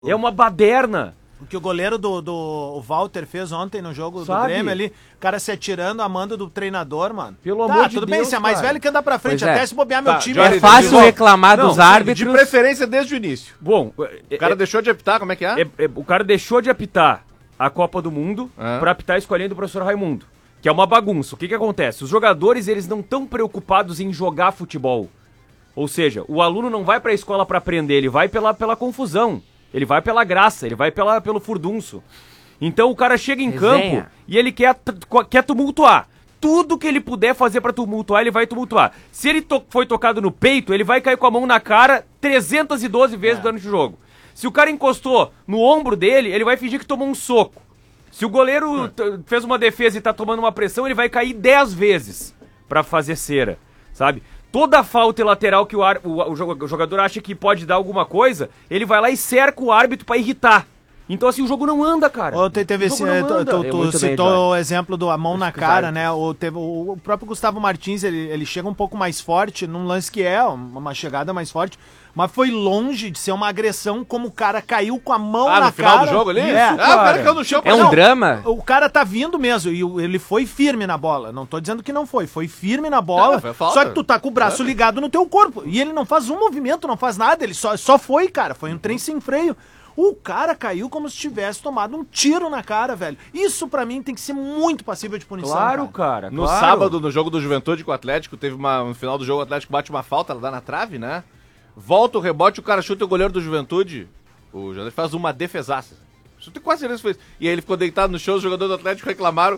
É uma baderna. O que o goleiro do Walter fez ontem no jogo do Grêmio ali, o cara se atirando a manda do treinador, mano. Pelo amor de tudo Deus, bem, você é mais cara. velho que andar pra frente, até se bobear meu time. É fácil reclamar dos árbitros. De preferência desde o início. Bom, O cara deixou de apitar, como é que é? o cara deixou de apitar a Copa do Mundo pra apitar escolhendo o professor Raimundo, que é uma bagunça. O que acontece? Os jogadores, eles não estão preocupados em jogar futebol. Ou seja, o aluno não vai pra escola pra aprender, ele vai pela confusão. Ele vai pela graça, ele vai pelo furdunço. Então o cara chega em campo e ele quer tumultuar. Tudo que ele puder fazer pra tumultuar, ele vai tumultuar. Se ele foi tocado no peito, ele vai cair com a mão na cara 312 vezes durante o jogo. Se o cara encostou no ombro dele, ele vai fingir que tomou um soco. Se o goleiro fez uma defesa e tá tomando uma pressão, ele vai cair 10 vezes pra fazer cera, sabe? Toda falta lateral que o jogador acha que pode dar alguma coisa, ele vai lá e cerca o árbitro pra irritar. Então, assim, o jogo não anda, cara. Ontem teve esse. Tu citou o exemplo do a mão na cara, né? O próprio Gustavo Martins, ele chega um pouco mais forte num lance que é uma chegada mais forte, mas foi longe de ser uma agressão, como o cara caiu com a mão na cara. No final do jogo ali? O cara caiu no chão. É um drama? O cara tá vindo mesmo, e ele foi firme na bola. Não tô dizendo que não foi firme na bola, só que tu tá com o braço ligado no teu corpo. E ele não faz um movimento, não faz nada, ele só foi, cara. Foi um trem sem freio. O cara caiu como se tivesse tomado um tiro na cara, velho. Isso pra mim tem que ser muito passível de punição. Claro, cara. No sábado, no jogo do Juventude com o Atlético, no final do jogo o Atlético bate uma falta, ela dá na trave, né? Volta o rebote, o cara chuta o goleiro do Juventude. O Jandir faz uma defesaça. Eu tenho quase certeza que foi isso. E aí ele ficou deitado no chão, os jogadores do Atlético reclamaram.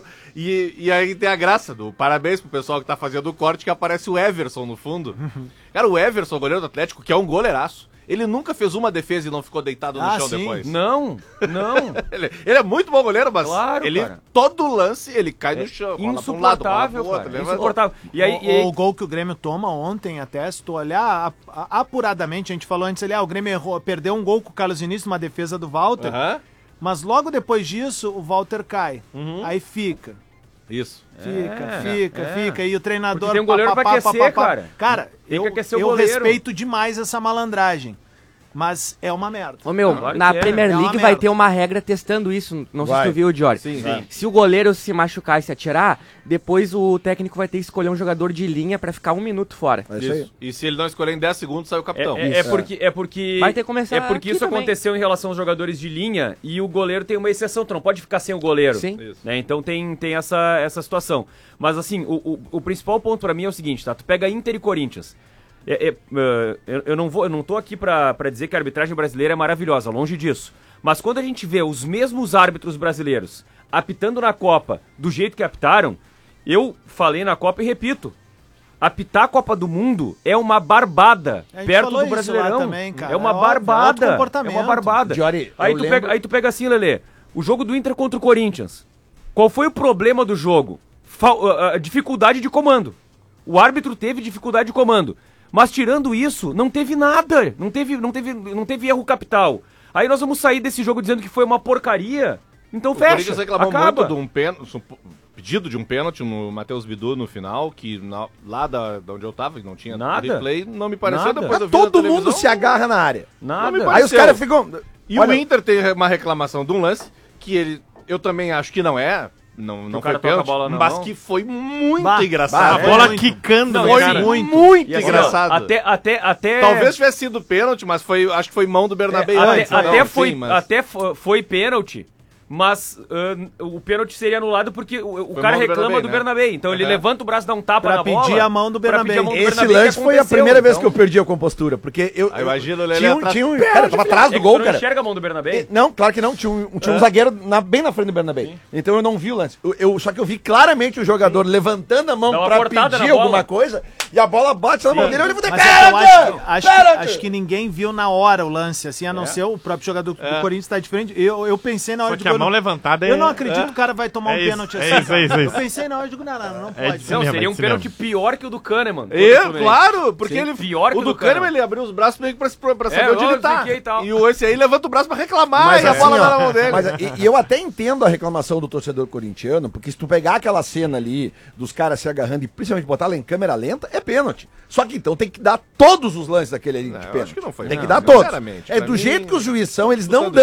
E aí tem a graça do parabéns pro pessoal que tá fazendo o corte, que aparece o Everson no fundo. Cara, o Everson, goleiro do Atlético, que é um goleiraço. Ele nunca fez uma defesa e não ficou deitado no chão depois. Não. ele é muito bom goleiro, mas claro, cara. Todo lance ele cai no chão. Insuportável, insuportável. E aí, o gol que o Grêmio toma ontem, até se tu olhar apuradamente, a gente falou antes ali, o Grêmio perdeu um gol com o Carlos Início numa defesa do Walter, mas logo depois disso o Walter cai. Aí fica. Isso. Fica. E o treinador... Porque tem um goleiro pra aquecer, cara. Cara, eu respeito demais essa malandragem. Mas é uma merda. Ô meu, na Premier League vai ter uma regra testando isso. Não sei se tu viu, Jorge. Sim. Se o goleiro se machucar e se atirar, depois o técnico vai ter que escolher um jogador de linha pra ficar 1 minuto fora. Isso. E se ele não escolher em 10 segundos, sai o capitão. Porque vai ter que começar porque isso também aconteceu em relação aos jogadores de linha e o goleiro tem uma exceção. Tu não pode ficar sem o goleiro. Sim. Né? Então tem essa situação. Mas assim, o principal ponto pra mim é o seguinte, tá? Tu pega Inter e Corinthians. Eu não tô aqui pra dizer que a arbitragem brasileira é maravilhosa, longe disso. Mas quando a gente vê os mesmos árbitros brasileiros apitando na Copa do jeito que apitaram, eu falei na Copa e repito, apitar a Copa do Mundo é uma barbada perto do Brasileirão. Também, cara. É uma barbada. É uma barbada. Jory, aí tu pega assim, Lelê, o jogo do Inter contra o Corinthians. Qual foi o problema do jogo? A dificuldade de comando. O árbitro teve dificuldade de comando. Mas tirando isso, não teve nada. Não teve erro capital. Aí nós vamos sair desse jogo dizendo que foi uma porcaria. Então fecha. O Corinthians reclamou muito de um pênalti, pedido de um pênalti no Matheus Bidu no final, que lá da onde eu tava, que não tinha replay, não me pareceu. Nada. Depois eu vi Todo mundo se agarra na área. Nada. Aí os caras ficam... E o Inter tem uma reclamação de um lance que eu também acho que não é. Não foi pênalti, mas que foi muito engraçado. A bola quicando, foi muito assim, engraçado. Até talvez tivesse sido pênalti, mas acho que foi mão do Bernabé antes. Até foi pênalti. Mas o pênalti seria anulado porque o cara reclama do Bernabé. Então ele levanta o braço, dá um tapa na bola. Pra pedir a mão do Bernabé. Esse lance foi a primeira vez que eu perdi a compostura. Porque eu imagino o Lelê cara, tava atrás do gol, cara. Não enxerga a mão do Bernabé? Não, claro que não. Tinha um zagueiro bem na frente do Bernabé. Então eu não vi o lance. Só que eu vi claramente o jogador levantando a mão pra pedir alguma coisa e a bola bate na mão dele. Eu falei, acho que ninguém viu na hora o lance, assim, a não ser o próprio jogador do Corinthians tá diferente. Eu pensei na hora de ver mão levantada. Eu não acredito que o cara vai tomar um pênalti assim. É isso. Eu pensei, não, eu digo, não pode. Não, seria um pênalti pior que o do Kahneman. Claro, porque ele... Pior que o do Kahneman, ele abriu os braços meio que pra saber onde ele tá. E esse aí levanta o braço pra reclamar, mas e a bola tá na mão dele. E eu até entendo a reclamação do torcedor corintiano, porque se tu pegar aquela cena ali dos caras se agarrando e principalmente botar ela em câmera lenta, é pênalti. Só que então tem que dar todos os lances daquele ali de pênalti. Acho que não foi. Tem que dar todos. É do jeito que os juízes são, eles não dão